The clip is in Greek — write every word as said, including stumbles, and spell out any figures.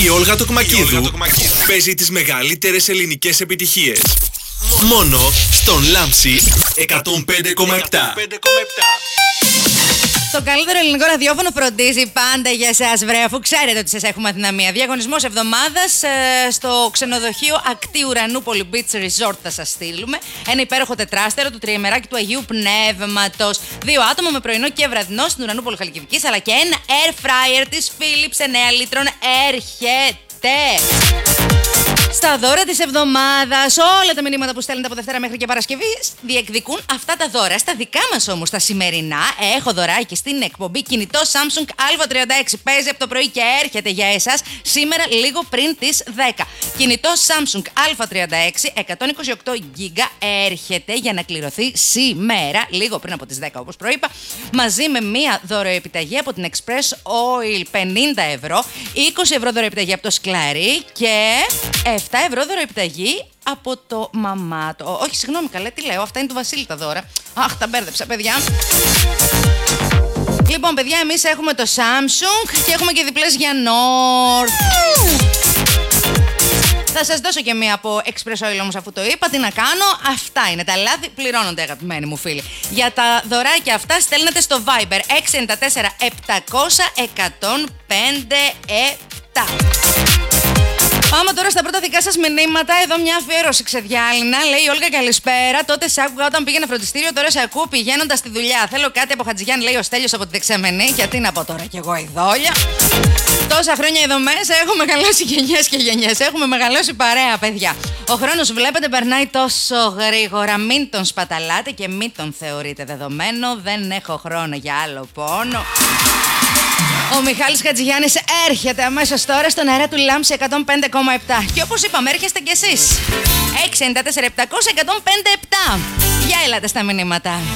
Η Όλγα Τοκμακίδου παίζει τις μεγαλύτερες ελληνικές επιτυχίες. Μόνο στον Λάμψη εκατόν πέντε κόμμα επτά. Το καλύτερο ελληνικό ραδιόφωνο φροντίζει πάντα για εσάς, βρε, αφού ξέρετε ότι σας έχουμε αδυναμία. Διαγωνισμός εβδομάδας ε, στο ξενοδοχείο Ακτή Ουρανού Poly Beach Resort θα σας στείλουμε. Ένα υπέροχο τετράστερο του τριημεράκι του Αγίου Πνεύματος. Δύο άτομα με πρωινό και βραδινό στην Ουρανού Πολυχαλκιδικής, αλλά και ένα air fryer της Philips εννέα λίτρων έρχεται. Στα δώρα της εβδομάδας, όλα τα μηνύματα που στέλνετε από Δευτέρα μέχρι και Παρασκευή διεκδικούν αυτά τα δώρα. Στα δικά μας όμως τα σημερινά έχω δωράκι στην εκπομπή κινητό Samsung Α τριάντα έξι. Παίζει από το πρωί και έρχεται για εσάς σήμερα λίγο πριν τις δέκα. Κινητό Samsung Α τριάντα έξι εκατόν είκοσι οκτώ γίγα έρχεται για να κληρωθεί σήμερα, λίγο πριν από τις δέκα όπως προείπα, μαζί με μία δωροεπιταγή από την Express Oil πενήντα ευρώ, είκοσι ευρώ δωροεπιταγή από το Σκλαρί και επτά ευρώ δωροεπιταγή από το Μαμάτο. Όχι, συγγνώμη, καλέ, τι λέω, αυτά είναι του Βασίλη τα δώρα. Αχ, τα μπέρδεψα, παιδιά. Λοιπόν, παιδιά, εμείς έχουμε το Samsung και έχουμε και διπλές για North. Θα σας δώσω και μία από Express Oil όμως, αφού το είπα. Τι να κάνω, αυτά είναι τα λάθη, πληρώνονται, αγαπημένοι μου φίλοι. Για τα δωράκια αυτά στέλνετε στο Viber έξι εννιά τέσσερα επτακόσια εκατόν πέντε επτά. Πάμε τώρα στα πρώτα δικά σας μηνύματα. Εδώ μια αφιέρωση ξεδιάλυνα. Λέει η Όλγα, καλησπέρα. Τότε σε άκουγα όταν πήγαινα φροντιστήριο, τώρα σε ακούω πηγαίνοντας στη δουλειά. Θέλω κάτι από Χατζηγιάννη, λέει ο Στέλιος από τη Δεξαμενή. Γιατί να πω τώρα κι εγώ η δόλια. Τόσα χρόνια εδώ μέσα έχω μεγαλώσει γενιές και γενιές. Έχουμε μεγαλώσει παρέα, παιδιά. Ο χρόνος, βλέπετε, περνάει τόσο γρήγορα. Μην τον σπαταλάτε και μην τον θεωρείτε δεδομένο. Δεν έχω χρόνο για άλλο πόνο. Ο Μιχάλης Χατζηγιάννης έρχεται αμέσως τώρα στον αέρα του Λάμψη εκατόν πέντε κόμμα επτά. Και όπως είπαμε, έρχεστε κι εσείς. έξι εννιά τέσσερα επτακόσια εκατόν πέντε επτά. Για ελάτε στα μηνύματα.